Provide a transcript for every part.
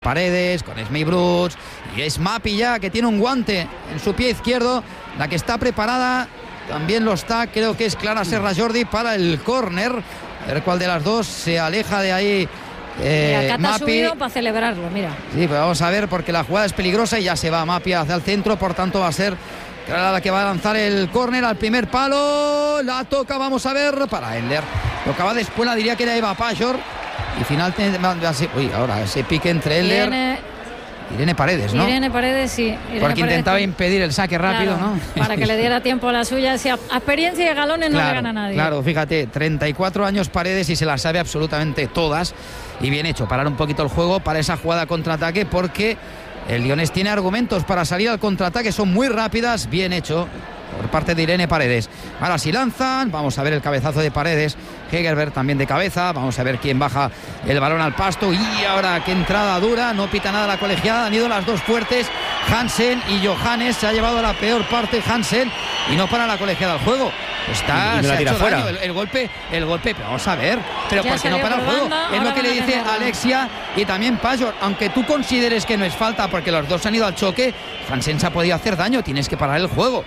Paredes, con Esmei Brooks, y es Mapi ya, que tiene un guante en su pie izquierdo, la que está preparada, también lo está, creo que es Clara Serra Jordi para el córner, a ver cuál de las dos se aleja de ahí. Mapi ha subido para celebrarlo, mira. Sí, pues vamos a ver, porque la jugada es peligrosa y ya se va Mapi hacia el centro, por tanto va a ser la que va a lanzar el córner al primer palo, la toca, vamos a ver, para Endler. Tocaba después, la diría que era Eva Pajor. Y final, ahora ese pique entre Endler y Irene Paredes, ¿no? Irene Paredes, sí. Porque intentaba impedir el saque rápido, claro, ¿no? Para que le diera tiempo a la suya. Si a experiencia y galones no le gana a nadie. Claro, fíjate, 34 años Paredes y se las sabe absolutamente todas. Y bien hecho, parar un poquito el juego para esa jugada contraataque, porque el Lyonés tiene argumentos para salir al contraataque, son muy rápidas, bien hecho por parte de Irene Paredes. Ahora sí lanzan, vamos a ver el cabezazo de Paredes, Hegerberg también de cabeza, vamos a ver quién baja el balón al pasto, y ahora qué entrada dura, no pita nada la colegiada, han ido las dos fuertes, Hansen y Johannes, se ha llevado la peor parte Hansen y no para la colegiada al juego. Está, se ha hecho daño, el golpe, pero vamos a ver, pero ¿por qué no para el juego? Es lo que le dice Alexia y también Pajor, aunque tú consideres que no es falta porque los dos han ido al choque, Hansen se ha podido hacer daño, tienes que parar el juego.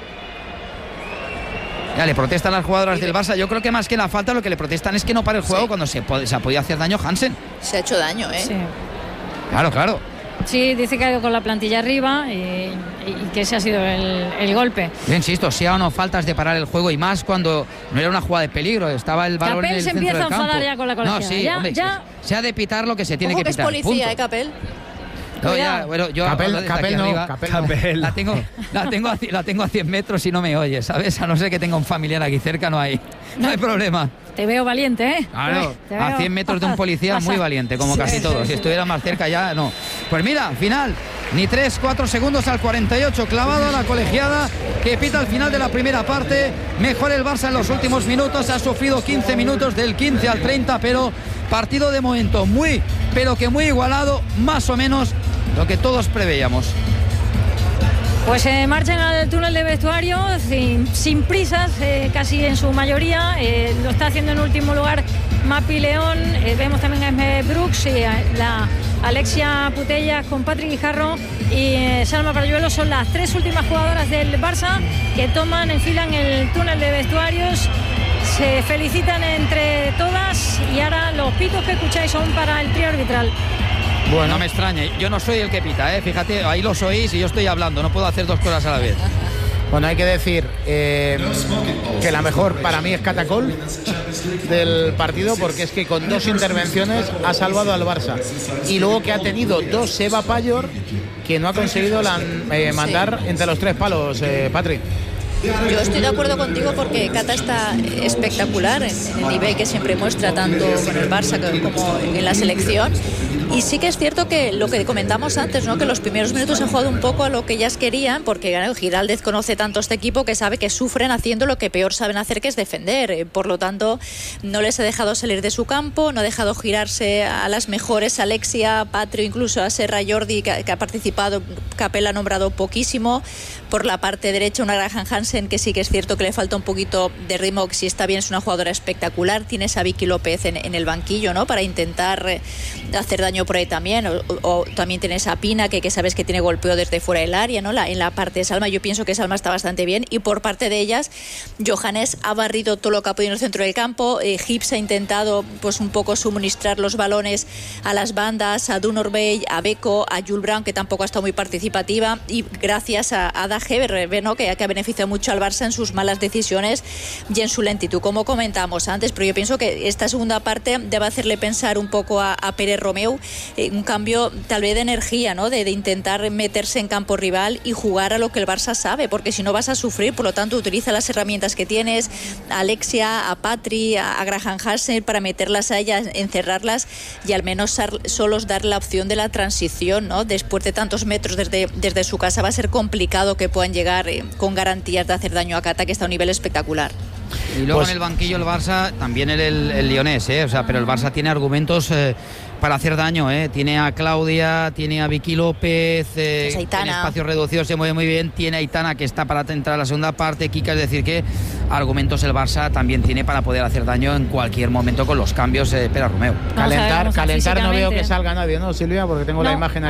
Ya le protestan las jugadoras del Barça. Yo creo que más que la falta, lo que le protestan es que no pare el juego cuando se ha podido hacer daño Hansen. Se ha hecho daño, ¿eh? Sí. Claro. Sí, dice que ha ido con la plantilla arriba y que ese ha sido el golpe. Yo insisto, sea o no faltas de parar el juego, y más cuando no era una jugada de peligro, estaba el balón en el centro del campo. Capel se empieza a enfadar ya con la colegiada. No, sí, hombre, se ha de pitar lo que se tiene que pitar. Es policía, Capel. No, ya, bueno, yo Capel la tengo a 100 metros y no me oye, ¿sabes? A no ser que tenga un familiar aquí cerca, no hay problema. Te veo valiente, ¿eh? Claro, a 100 metros de un policía muy valiente, como casi todos. Si estuviera más cerca ya, no. Pues mira, final, ni 3-4 segundos al 48, clavado a la colegiada que pita al final de la primera parte. Mejor el Barça en los últimos minutos, ha sufrido 15 minutos del 15 al 30, pero partido de momento muy igualado, más o menos lo que todos preveíamos. Pues marchan al túnel de vestuario sin prisas, casi en su mayoría. Lo está haciendo en último lugar Mapi León. Vemos también a Esmei Brooks y la Alexia Putellas con Patrick Guijarro y Salma Parayuelo. Son las tres últimas jugadoras del Barça que enfilan el túnel de vestuarios. Se felicitan entre todas y ahora los pitos que escucháis son para el trío arbitral. Bueno, no me extraña, yo no soy el que pita, fíjate, ahí lo sois y yo estoy hablando, no puedo hacer dos cosas a la vez. Bueno, hay que decir que la mejor para mí es Catacol del partido, porque es que con dos intervenciones ha salvado al Barça. Y luego que ha tenido dos Eva Pajor que no ha conseguido mandar entre los tres palos, Patrick. Yo estoy de acuerdo contigo porque Cata está espectacular en el nivel que siempre muestra, tanto con el Barça como en la selección. Y sí que es cierto que lo que comentamos antes, ¿no? Que los primeros minutos han jugado un poco a lo que ellas querían, porque Giraldez conoce tanto este equipo que sabe que sufren haciendo lo que peor saben hacer, que es defender. Por lo tanto, no les ha dejado salir de su campo, no ha dejado girarse a las mejores, Alexia, Patrio, incluso a Serra Jordi, que ha participado. Capel ha nombrado poquísimo. Por la parte derecha, una Graham Hansen, que sí que es cierto que le falta un poquito de ritmo, que si está bien es una jugadora espectacular. Tienes a Vicky López en el banquillo, ¿no? Para intentar hacer daño por ahí también, o también tienes a Pina, que sabes que tiene golpeo desde fuera del área, ¿no? En la parte de Salma, yo pienso que Salma está bastante bien, y por parte de ellas, Johannes ha barrido todo lo que ha podido en el centro del campo. Gibbs ha intentado pues un poco suministrar los balones a las bandas, a Dunorbey, a Beko, a Jules Brown, que tampoco ha estado muy participativa, y gracias a Ada Hegerberg, ¿no? que ha beneficiado mucho al Barça en sus malas decisiones y en su lentitud, como comentamos antes. Pero yo pienso que esta segunda parte debe hacerle pensar un poco a Pérez Romeu, un cambio tal vez de energía, ¿no? de intentar meterse en campo rival y jugar a lo que el Barça sabe, porque si no vas a sufrir. Por lo tanto, utiliza las herramientas que tienes, a Alexia, a Patri, a Graham Hansen, para meterlas a ellas, encerrarlas y al menos solos dar la opción de la transición, ¿no? Después de tantos metros desde su casa va a ser complicado que puedan llegar con garantías de hacer daño a Cata, que está a un nivel espectacular. Y luego en el banquillo el Barça, también el Lyonés, o sea, pero el Barça tiene argumentos para hacer daño, tiene a Claudia, tiene a Vicky López, en espacios reducidos se mueve muy bien, tiene a Aitana, que está para entrar a la segunda parte, Kika, es decir que argumentos el Barça también tiene para poder hacer daño en cualquier momento con los cambios. Pérez Romeu. Calentar no veo que salga nadie, ¿no, Silvia? Porque tengo la imagen aquí.